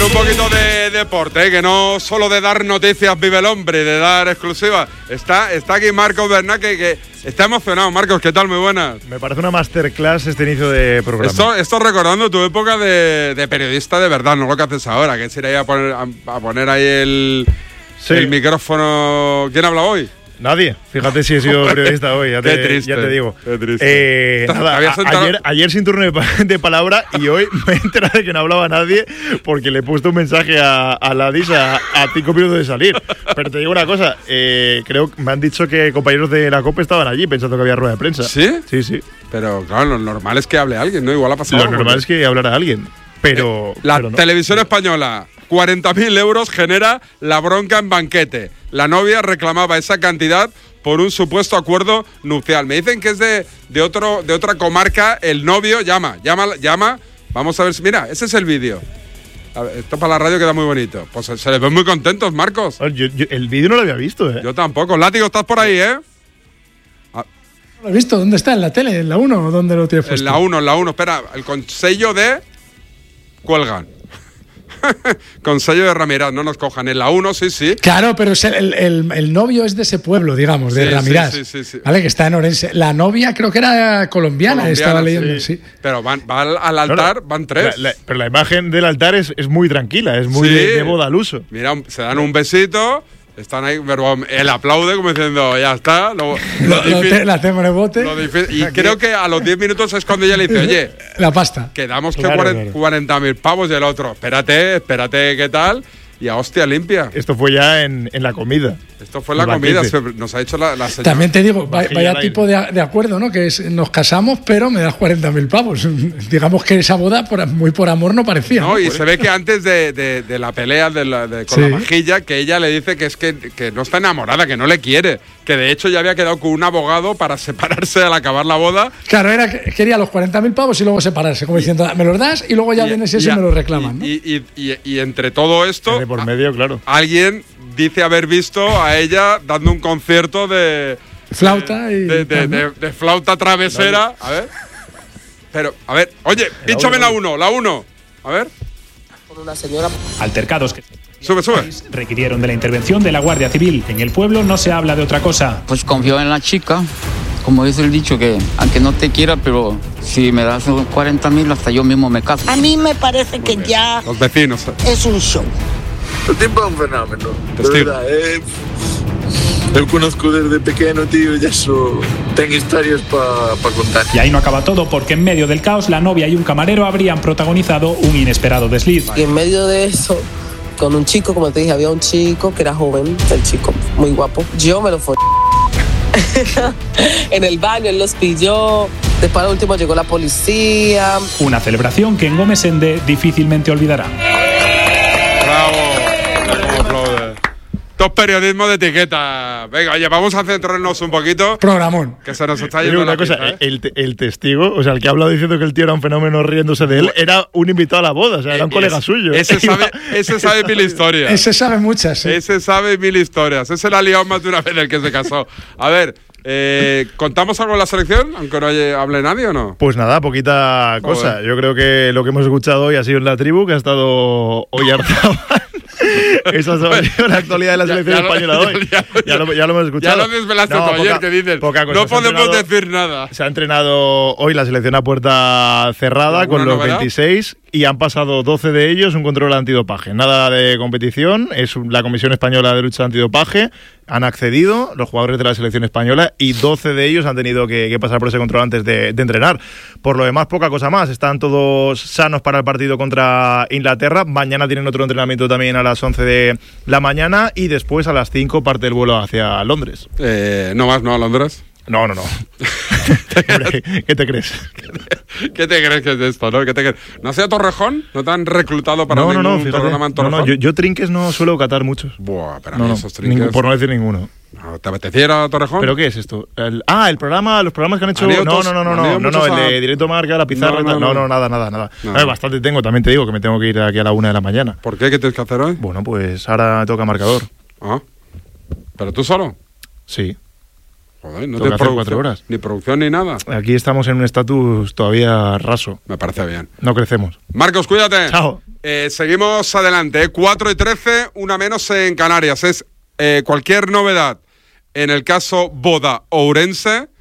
un poquito de deporte, que no solo de dar noticias vive el hombre, de dar exclusivas. Está aquí Marcos Bernat, que está emocionado. Marcos, ¿qué tal? Muy buenas. Me parece una masterclass este inicio de programa. Esto recordando tu época de periodista de verdad, no lo que haces ahora, que es ir ahí a poner ahí el micrófono. ¿Quién habla hoy? Nadie. Fíjate si he sido periodista hoy, ya te digo. Qué triste. Ayer sin turno de palabra y hoy me he enterado de que no hablaba nadie porque le he puesto un mensaje a Ladis a 5 minutos de salir. Pero te digo una cosa, creo que me han dicho que compañeros de la COPE estaban allí pensando que había rueda de prensa. ¿Sí? Sí. Pero claro, lo normal es que hable alguien, ¿no? Igual ha pasado. Lo normal es que hablara alguien. Pero no. Televisión española, 40.000 euros genera la bronca en Banquete. La novia reclamaba esa cantidad por un supuesto acuerdo nupcial. Me dicen que es de otra comarca. El novio llama. Vamos a ver si... Mira, ese es el vídeo. Esto para la radio queda muy bonito. Pues se les ven muy contentos, Marcos. Yo el vídeo no lo había visto, Yo tampoco. Látigo, estás por ahí, ¿eh? No lo he visto. ¿Dónde está? ¿En la tele? ¿En la 1 o dónde lo tienes puesto? En la 1. Espera, el consejo de... Cuelgan. Consejo de Ramirás, no nos cojan. En la 1, sí. Claro, pero es el novio es de ese pueblo, digamos, de Ramirás. Sí. Vale, que está en Orense. La novia creo que era colombiana estaba leyendo, sí. Pero va al altar, van 3. Pero la imagen del altar es muy tranquila, es muy de boda al uso. Mira, se dan un besito. Están ahí, pero él aplaude como diciendo, ya está. La hacemos el bote. Y creo que a los 10 minutos es cuando ella le dice, oye, la pasta. Quedamos que 40.000 pavos y el otro, espérate, ¿qué tal? Y a hostia limpia. Esto fue ya en la comida. Esto fue en la comida, nos ha hecho la señora. También te digo, vaya tipo de acuerdo, ¿no? Que es, nos casamos, pero me das 40.000 pavos. Digamos que esa boda muy por amor no parecía. No, y se ve que antes de la pelea con la vajilla, que ella le dice que no está enamorada, que no le quiere. Que de hecho ya había quedado con un abogado para separarse al acabar la boda. Claro, quería los 40.000 pavos y luego separarse, como diciendo, me los das y luego ya vienes y me los reclaman, ¿no? Y entre todo esto, por medio, claro. Alguien dice haber visto a ella dando un concierto de flauta de flauta travesera. A ver. Pero, a ver, oye, pínchame la 1. A ver. Con una señora. Altercados que Sube. requirieron de la intervención de la Guardia Civil. En el pueblo no se habla de otra cosa. Pues confío en la chica. Como dice el dicho, que aunque no te quiera, pero si me das 40.000, hasta yo mismo me caso. A mí me parece que ya los vecinos es un show. El tiempo es un fenómeno, de verdad. Yo conozco desde pequeño, tío, y eso, tengo historias para contar. Y ahí no acaba todo, porque en medio del caos, la novia y un camarero habrían protagonizado un inesperado desliz. Y en medio de eso, con un chico, como te dije, había un chico que era joven, el chico muy guapo. Yo me lo fui en el baño, él los pilló. Después al último llegó la policía. Una celebración que en Gómez Ende difícilmente olvidará. Bravo. Esto es periodismo de etiqueta. Venga, oye, vamos a centrarnos un poquito. Programón. Que se nos está yendo una cosa, el testigo, o sea, el que ha hablado diciendo que el tío era un fenómeno riéndose de él, era un invitado a la boda, o sea, era un colega suyo. Ese sabe mil historias. Ese sabe muchas, sí. Ese sabe mil historias. Ese la ha liado más de una vez el que se casó. A ver, ¿contamos algo en la selección? Aunque no hable nadie, ¿o no? Pues nada, poquita cosa. Yo creo que lo que hemos escuchado hoy ha sido en la tribu, que ha estado hoy Arzabal. Esa es la actualidad de la selección española hoy. Ya lo hemos escuchado. Ya lo desvelaste tú ayer, que dices. No podemos decir nada. Se ha entrenado hoy la selección a puerta cerrada con los 26 y han pasado 12 de ellos un control antidopaje. Nada de competición, es la Comisión Española de Lucha Antidopaje. Han accedido los jugadores de la selección española y 12 de ellos han tenido que pasar por ese control antes de entrenar. Por lo demás, poca cosa más. Están todos sanos para el partido contra Inglaterra. Mañana tienen otro entrenamiento también a las 11 de la mañana y después a las 5 parte el vuelo hacia Londres. ¿No más, no a Londres? No. Hombre, ¿qué te crees? ¿Qué te crees que es esto, no? ¿No ha sido Torrejón? ¿No te han reclutado para ningún programa en Torrejón? Yo trinques no suelo catar muchos. Buah, pero esos trinques... por no decir ninguno. ¿Te apeteciera Torrejón? ¿Pero qué es esto? Los programas que han hecho... No, el de Directo Marca, la pizarra... Nada. Bastante tengo, también te digo que me tengo que ir aquí a la 1 de la mañana. ¿Por qué? ¿Qué tienes que hacer hoy? Bueno, pues ahora toca marcador. ¿Pero tú solo? Sí. Joder, no te 4 horas. Ni producción ni nada. Aquí estamos en un estatus todavía raso. Me parece bien. No crecemos. Marcos, cuídate. Chao. Seguimos adelante. 4:13, una menos en Canarias. Es cualquier novedad en el caso Boda Ourense.